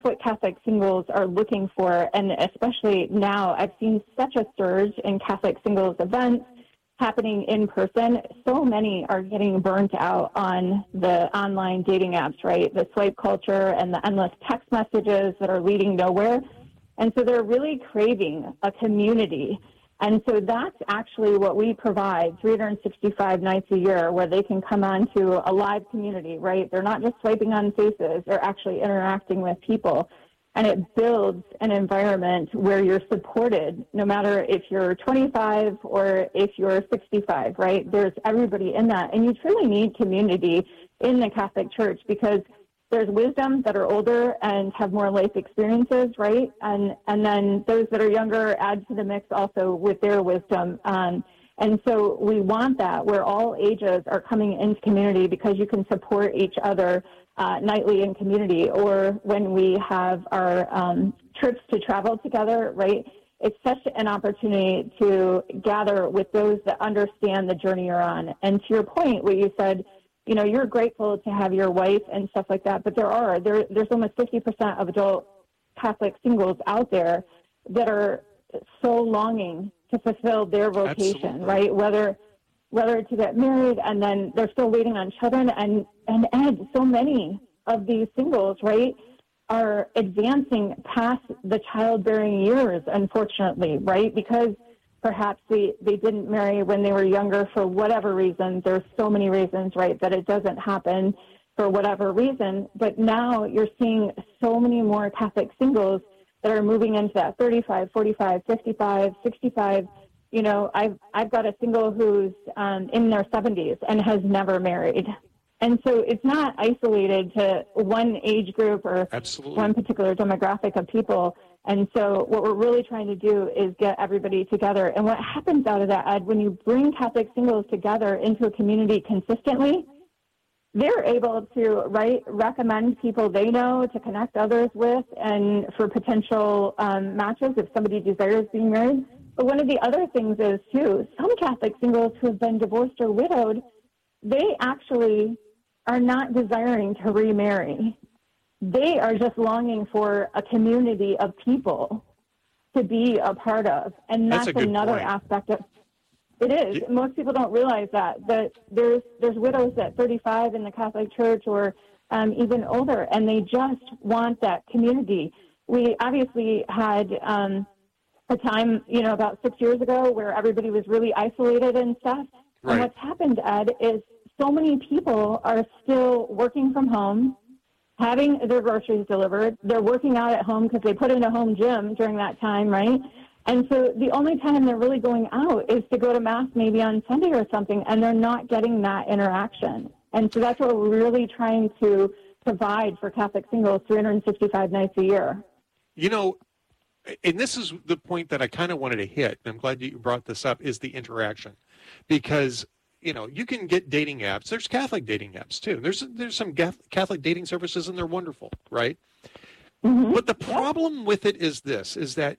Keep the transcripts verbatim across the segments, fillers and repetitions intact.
what Catholic singles are looking for. And especially now, I've seen such a surge in Catholic singles events happening in person. So many are getting burnt out on the online dating apps, right? The swipe culture and the endless text messages that are leading nowhere. And so they're really craving a community. And so that's actually what we provide three hundred sixty-five nights a year, where they can come on to a live community, right? They're not just swiping on faces, they're actually interacting with people. And it builds an environment where you're supported, no matter if you're twenty-five or if you're sixty-five, right? There's everybody in that. And you truly need community in the Catholic Church, because there's wisdom that are older and have more life experiences, right? And and then those that are younger add to the mix also with their wisdom. Um, and so we want that, where all ages are coming into community, because you can support each other uh, nightly in community, or when we have our um, trips to travel together, right? It's such an opportunity to gather with those that understand the journey you're on. And to your point, what you said, you know, you're grateful to have your wife and stuff like that, but there are, there, there's almost fifty percent of adult Catholic singles out there that are so longing to fulfill their vocation, Absolutely. right? Whether whether to get married, and then they're still waiting on children. And, and Ed, so many of these singles, right, are advancing past the childbearing years, unfortunately, right? Because perhaps they, they didn't marry when they were younger for whatever reason. There's so many reasons, right, that it doesn't happen for whatever reason. But now you're seeing so many more Catholic singles that are moving into that thirty-five, forty-five, fifty-five, sixty-five. You know, I've, I've got a single who's um, in their seventies and has never married. And so it's not isolated to one age group or Absolutely. one particular demographic of people. And so what we're really trying to do is get everybody together. And what happens out of that, Ed, when you bring Catholic singles together into a community consistently, they're able to, right, recommend people they know to connect others with, and for potential um, matches if somebody desires being married. But one of the other things is, too, some Catholic singles who have been divorced or widowed, they actually are not desiring to remarry. They are just longing for a community of people to be a part of. And that's, That's a good another point. aspect of it is. Yeah. Most people don't realize that, that there's there's widows at thirty-five in the Catholic Church, or um, even older, and they just want that community. We obviously had um, a time, you know, about six years ago where everybody was really isolated and stuff. Right. And what's happened, Ed, is so many people are still working from home, having their groceries delivered. They're working out at home because they put in a home gym during that time, right? And so the only time they're really going out is to go to Mass maybe on Sunday or something, and they're not getting that interaction. And so that's what we're really trying to provide for Catholic singles three hundred sixty-five nights a year. You know, and this is the point that I kind of wanted to hit, and I'm glad that you brought this up, is the interaction. Because, you know, you can get dating apps. There's Catholic dating apps, too. There's there's some Catholic dating services, and they're wonderful, right? Mm-hmm. But the problem with it is this, is that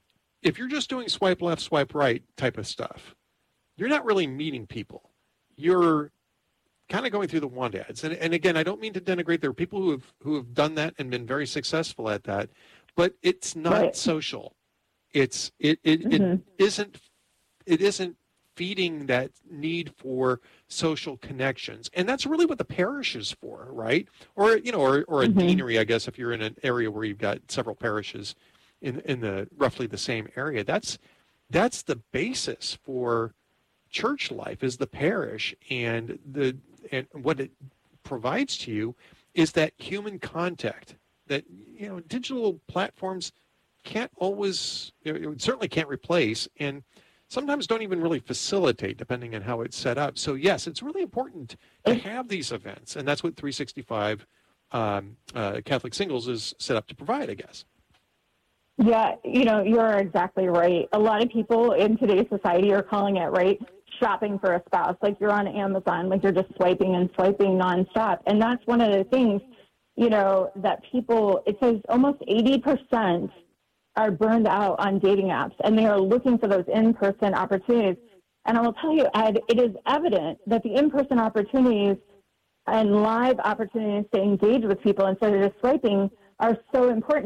if you're just doing swipe left, swipe right type of stuff, you're not really meeting people. You're kind of going through the want ads. And, and again, I don't mean to denigrate. There are people who have who have done that and been very successful at that, but it's not Right. social. It's it it, Mm-hmm. it isn't it isn't feeding that need for social connections. And that's really what the parish is for, right? Or, you know, or, or a Mm-hmm. deanery, I guess, if you're in an area where you've got several parishes in in the roughly the same area. That's that's the basis for church life, is the parish, and the and what it provides to you is that human contact that, you know, digital platforms can't always, it certainly can't replace, and sometimes don't even really facilitate, depending on how it's set up. So yes, it's really important to have these events, and that's what three sixty-five um, uh, Catholic Singles is set up to provide, I guess. Yeah, you know, you're exactly right. A lot of people in today's society are calling it, right, shopping for a spouse. Like you're on Amazon, like you're just swiping and swiping nonstop. And that's one of the things, you know, that people, it says almost eighty percent are burned out on dating apps, and they are looking for those in-person opportunities. And I will tell you, Ed, it is evident that the in-person opportunities and live opportunities to engage with people instead of just swiping are so important.